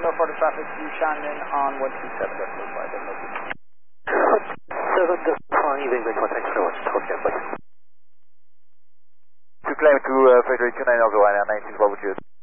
no further traffic to Shannon on 127.5. 7.5, English 1, thanks very much. Talk again, bye. To claim to Frederick 29 Alpha 19 Volunteers.